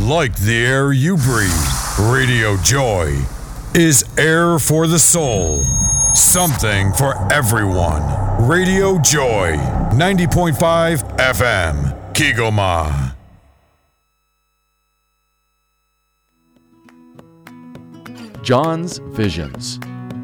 like the air you breathe. Radio Joy is air for the soul. Something for everyone. Radio Joy, 90.5 FM, Kigoma. John's Visions.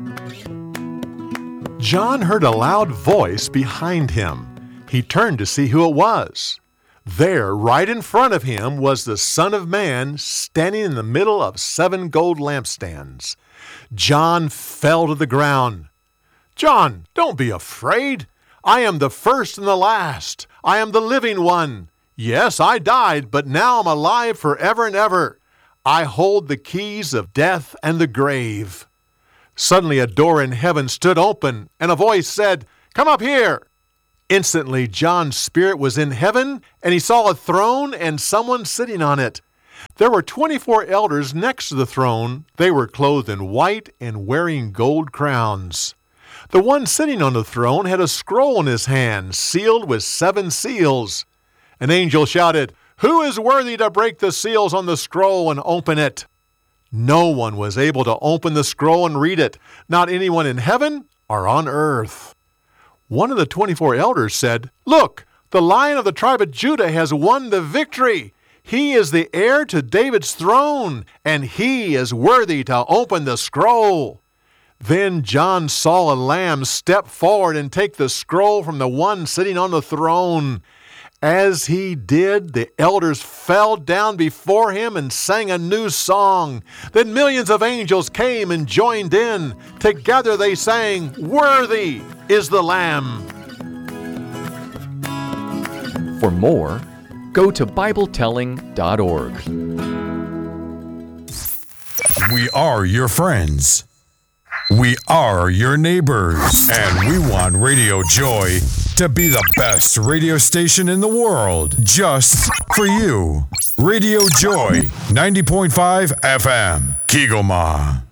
John heard a loud voice behind him. He turned to see who it was. There, right in front of him, was the Son of Man standing in the middle of 7 gold lampstands. John fell to the ground. "John, don't be afraid. I am the first and the last. I am the living one. Yes, I died, but now I'm alive forever and ever. I hold the keys of death and the grave." Suddenly a door in heaven stood open, and a voice said, "Come up here." Instantly, John's spirit was in heaven, and he saw a throne and someone sitting on it. There were 24 elders next to the throne. They were clothed in white and wearing gold crowns. The one sitting on the throne had a scroll in his hand, sealed with 7 seals. An angel shouted, "Who is worthy to break the seals on the scroll and open it?" No one was able to open the scroll and read it, not anyone in heaven or on earth. One of the 24 elders said, "Look, the Lion of the tribe of Judah has won the victory. He is the heir to David's throne, and he is worthy to open the scroll." Then John saw a lamb step forward and take the scroll from the one sitting on the throne. As he did, the elders fell down before him and sang a new song. Then millions of angels came and joined in. Together they sang, "Worthy is the Lamb." For more, go to BibleTelling.org. We are your friends. We are your neighbors. And we want Radio Joy to be the best radio station in the world, just for you. Radio Joy, 90.5 FM, Kigoma.